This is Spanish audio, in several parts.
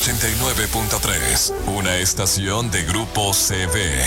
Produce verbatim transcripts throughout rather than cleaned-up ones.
ochenta y nueve punto tres, una estación de Grupo C V.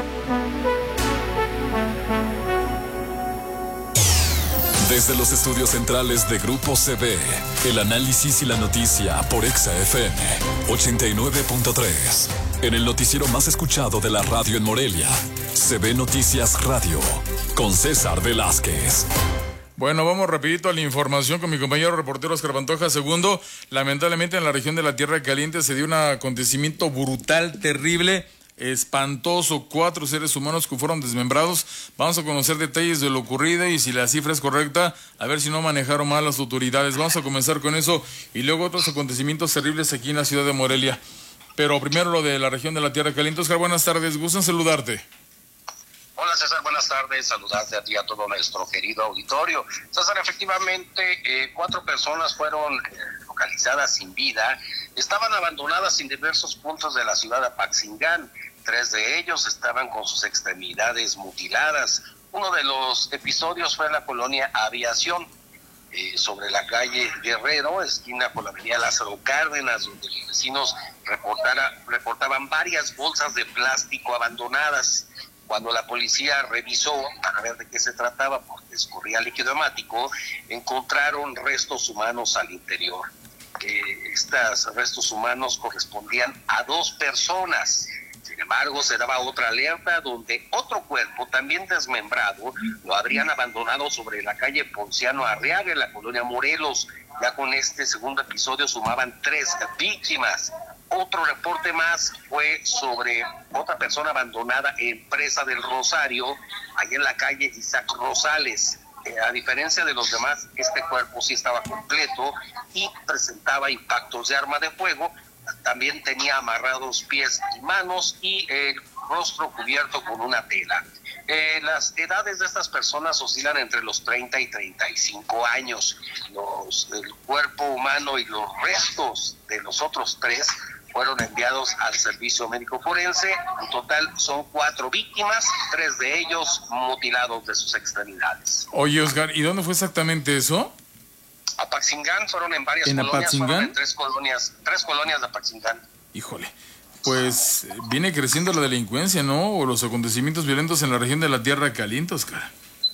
Desde los estudios centrales de Grupo C V, el análisis y la noticia por Exa F M ochenta y nueve punto tres. En el noticiero más escuchado de la radio en Morelia, C V Noticias Radio, con César Velázquez. Bueno, vamos rapidito a la información con mi compañero reportero Oscar Pantoja. Segundo, lamentablemente en la región de la Tierra Caliente se dio un acontecimiento brutal, terrible, espantoso. Cuatro seres humanos que fueron desmembrados. Vamos a conocer detalles de lo ocurrido y si la cifra es correcta, a ver si no manejaron mal las autoridades. Vamos a comenzar con eso y luego otros acontecimientos terribles aquí en la ciudad de Morelia. Pero primero lo de la región de la Tierra Caliente. Oscar, buenas tardes, gustan saludarte. Hola César, buenas tardes, saludarte a ti y a todo nuestro querido auditorio. César, efectivamente, eh, cuatro personas fueron eh, localizadas sin vida, estaban abandonadas en diversos puntos de la ciudad de Apaxingán. Tres de ellos estaban con sus extremidades mutiladas. Uno de los episodios fue en la colonia Aviación, eh, sobre la calle Guerrero, esquina con la avenida Lázaro Cárdenas, donde los vecinos reportara, reportaban varias bolsas de plástico abandonadas. Cuando la policía revisó para ver de qué se trataba, porque escurría líquido hemático, encontraron restos humanos al interior. Eh, estos restos humanos correspondían a dos personas. Sin embargo, se daba otra alerta donde otro cuerpo, también desmembrado, lo habrían abandonado sobre la calle Ponciano Arriaga, en la colonia Morelos. Ya con este segundo episodio sumaban tres víctimas. Otro reporte más fue sobre otra persona abandonada en Presa del Rosario, allá en la calle Isaac Rosales. Eh, a diferencia de los demás, este cuerpo sí estaba completo y presentaba impactos de arma de fuego. También tenía amarrados pies y manos y el rostro cubierto con una tela. Eh, las edades de estas personas oscilan entre los treinta y treinta y cinco años. Los, el cuerpo humano y los restos de los otros tres fueron enviados al servicio médico forense. En total son cuatro víctimas, tres de ellos mutilados de sus extremidades. Oye, Oscar, ¿y dónde fue exactamente eso? Apaxingán, fueron en varias ¿En colonias, Apaxingán? fueron en tres colonias, tres colonias de Apaxingán. Híjole, pues viene creciendo la delincuencia, ¿no? O los acontecimientos violentos en la región de la Tierra Caliente, Oscar.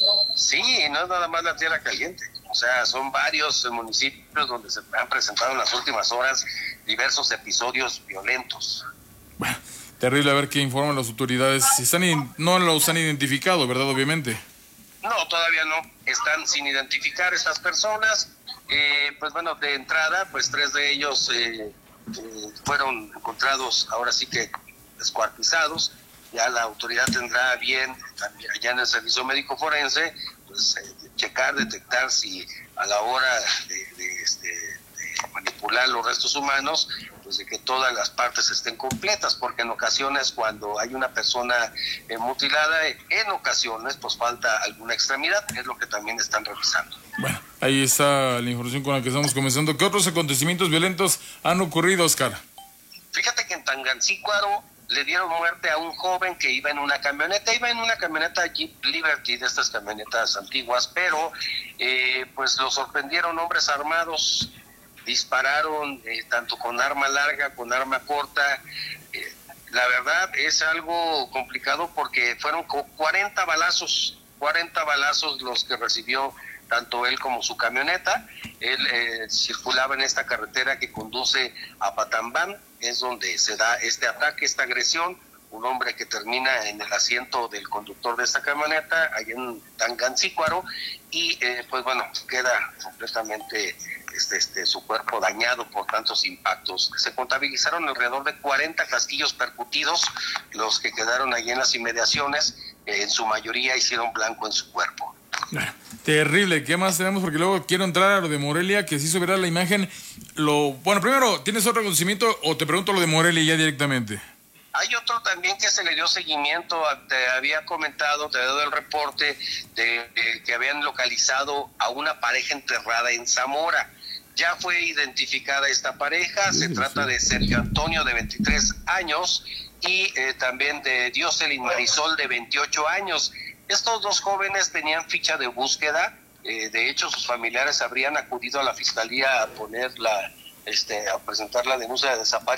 Sí, no es nada más la Tierra Caliente. O sea, son varios municipios donde se han presentado en las últimas horas diversos episodios violentos. Bueno, terrible, a ver qué informan las autoridades. Si están in... No los han identificado, ¿verdad? Obviamente. No, todavía no. Están sin identificar estas personas. Eh, pues bueno, de entrada, pues tres de ellos eh, eh, fueron encontrados, ahora sí que descuartizados. Ya la autoridad tendrá bien, también allá en el servicio médico forense, pues eh, checar, detectar si a la hora de, de, este, de manipular los restos humanos, pues de que todas las partes estén completas, porque en ocasiones cuando hay una persona eh, mutilada, en ocasiones pues falta alguna extremidad, es lo que también están revisando. Bueno, ahí está la información con la que estamos comenzando. ¿Qué otros acontecimientos violentos han ocurrido, Oscar? Fíjate que en Tangancícuaro le dieron muerte a un joven que iba en una camioneta, iba en una camioneta Jeep Liberty, de estas camionetas antiguas, pero eh, pues lo sorprendieron hombres armados, dispararon eh, tanto con arma larga, con arma corta. Eh, la verdad es algo complicado porque fueron cuarenta balazos, cuarenta balazos los que recibió tanto él como su camioneta. Él eh, circulaba en esta carretera que conduce a Patambán, es donde se da este ataque, esta agresión. Un hombre que termina en el asiento del conductor de esta camioneta, allá en Tangancícuaro, y eh, pues bueno, queda completamente este, este, su cuerpo dañado por tantos impactos. Se contabilizaron alrededor de cuarenta casquillos percutidos, los que quedaron allí en las inmediaciones, eh, en su mayoría hicieron blanco en su cuerpo. Terrible, ¿qué más tenemos? Porque luego quiero entrar a lo de Morelia, que sí se verá la imagen. Lo Bueno, primero, ¿tienes otro conocimiento o te pregunto lo de Morelia ya directamente? Hay otro también que se le dio seguimiento, te había comentado, te había dado el reporte de, de que habían localizado a una pareja enterrada en Zamora. Ya fue identificada esta pareja, se trata de Sergio Antonio, de veintitrés años, y eh, también de Dioselin Marisol, de veintiocho años. Estos dos jóvenes tenían ficha de búsqueda, eh, de hecho sus familiares habrían acudido a la fiscalía a poner la, este, a presentar la denuncia de desaparición.